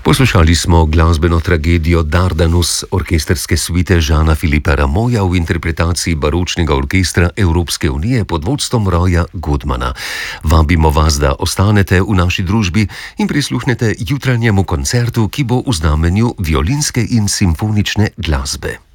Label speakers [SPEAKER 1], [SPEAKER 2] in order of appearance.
[SPEAKER 1] Poslušali smo glasbeno tragedijo Dardanus orkestrske svite Žana Filipa Rameauja v interpretaciji baročnega orkestra Evropske unije pod vodstvom Roya Goodmana. Vabimo vas, da ostanete v naši družbi in prisluhnete jutranjemu koncertu, ki bo v znamenju violinske in simfonične glasbe.